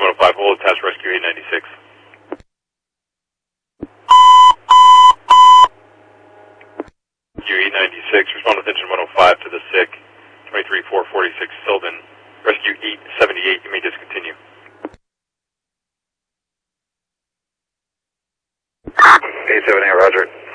105, hold, task rescue 896. Rescue 896, respond with engine 105 to the sick, 23446 Sylvan. Rescue 878, you may discontinue. 878, roger.